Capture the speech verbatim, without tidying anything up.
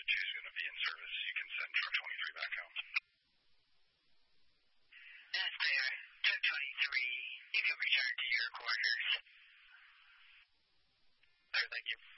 Unit two is going to be in service. You can send truck twenty-three back out. That's clear. Truck twenty-three, you can return to your quarters. All right, thank you.